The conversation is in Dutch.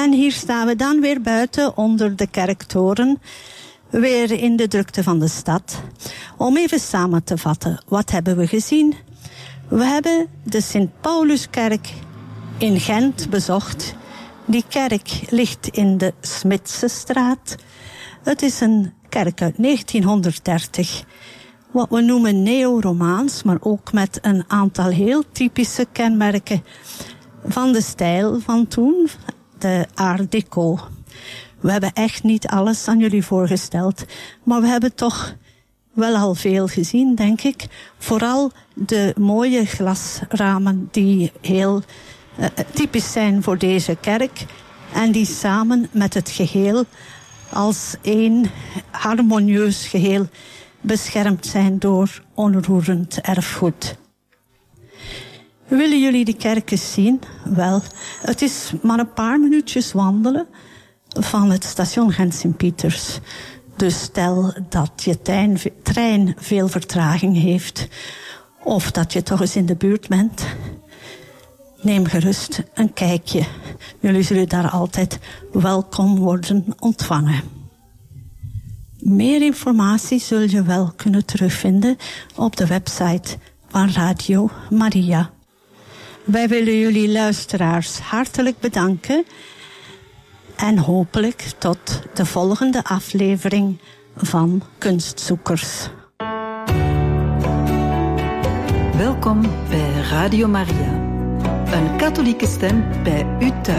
En hier staan we dan weer buiten onder de kerktoren, weer in de drukte van de stad. Om even samen te vatten, wat hebben we gezien? We hebben de Sint-Pauluskerk in Gent bezocht. Die kerk ligt in de Smitsestraat. Het is een kerk uit 1930, wat we noemen neo-romaans, maar ook met een aantal heel typische kenmerken van de stijl van toen, de Art Deco. We hebben echt niet alles aan jullie voorgesteld, maar we hebben toch wel al veel gezien, denk ik. Vooral de mooie glasramen die heel typisch zijn voor deze kerk en die samen met het geheel als één harmonieus geheel beschermd zijn door onroerend erfgoed. Willen jullie de kerk eens zien? Wel, het is maar een paar minuutjes wandelen van het station Gent-Sint-Pieters. Dus stel dat je trein veel vertraging heeft, of dat je toch eens in de buurt bent, neem gerust een kijkje. Jullie zullen daar altijd welkom worden ontvangen. Meer informatie zul je wel kunnen terugvinden op de website van Radio Maria. Wij willen jullie luisteraars hartelijk bedanken en hopelijk tot de volgende aflevering van Kunstzoekers. Welkom bij Radio Maria, een katholieke stem bij u thuis.